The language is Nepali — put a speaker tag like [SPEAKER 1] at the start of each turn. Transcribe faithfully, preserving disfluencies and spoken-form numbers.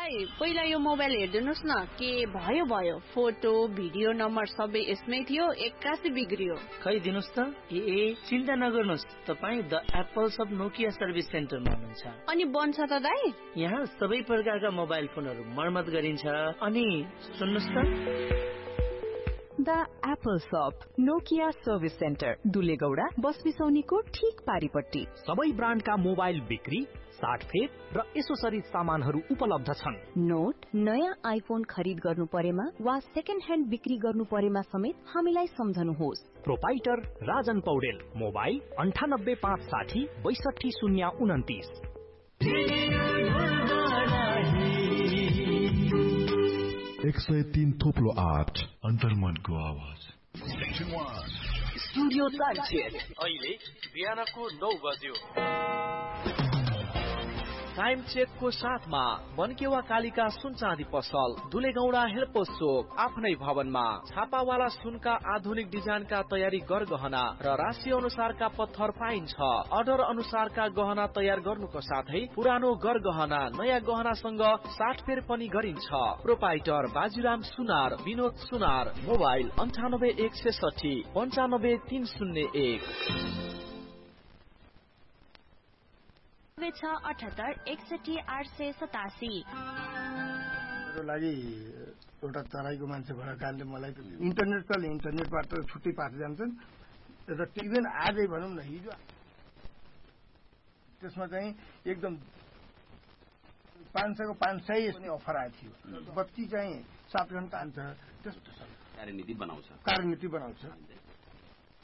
[SPEAKER 1] दाइ पहिला यो मोबाइल हेर्दिनुस् न के भयो भयो फोटो भिडियो नम्बर सबै यसमै थियो एक्कासी बिग्रियो
[SPEAKER 2] खै दिनुस् त ए चिन्ता नगर्नुस् तपाई the apples of Nokia service सेन्टरमा हुनुहुन्छ
[SPEAKER 1] अनि बन्छ त दाइ
[SPEAKER 2] यहाँ सबै प्रकारका मोबाइल फोनहरू मर्मत गरिन्छ अनि सुन्नुस् त
[SPEAKER 3] द एप्पल शप नोकिया सर्भिस सेन्टर दुलेगौडा बस बिसौनीको ठीक पारीपट्टि
[SPEAKER 4] सबै ब्रान्डका मोबाइल बिक्री साटफेर र एसोसरिज सामानहरू उपलब्ध छन्
[SPEAKER 3] नोट नयाँ आइफोन खरिद गर्नु परेमा वा सेकेन्ड ह्यान्ड बिक्री गर्नु परेमा समेत हामीलाई सम्झनुहोस्
[SPEAKER 4] प्रोपाइटर राजन पौडेल मोबाइल अन्ठानब्बे पाँच साठी बैसठी शून्य उन्तिस
[SPEAKER 5] एक सय तीन थोप्लो आठ अन्तर्मनको आवाज
[SPEAKER 6] स्टुडियो टाइम अहिले बिहानको नौ बज्यो टाइम चेकको साथमा मनकेवा कालिका सुन चाँदी पसल दुलेगौडा हेल्पोस चोक आफ्नै भवनमा छापावाला सुनका आधुनिक डिजाइनका तयारी गरगहना र राशि अनुसारका पत्थर पाइन्छ अर्डर अनुसारका गहना तयार गर्नुको साथै पुरानो गरगहना नयाँ गहनासँग साटफेर पनि गरिन्छ प्रोपाइटर बाजीराम सुनार विनोद सुनार मोबाइल अन्ठानब्बे एक सय साठी पन्चानब्बे तीन शून्य एक
[SPEAKER 7] अठहत्तर एकसठी आठ सय सतासी
[SPEAKER 8] लागि एउटा तराईको मान्छे भएर कारणले मलाई इन्टरनेट चल्ने इन्टरनेटबाट छुट्टै पार्टी जान्छन् र टिभी आजै भनौँ न हिजो त्यसमा चाहिँ एकदम पाँच सयको पाँच सय अफर आएको थियो बत्ती चाहिँ सात घन्टा हान्छ त्यस्तो कार्यनीति बनाउँछ कार्यनीति बनाउँछ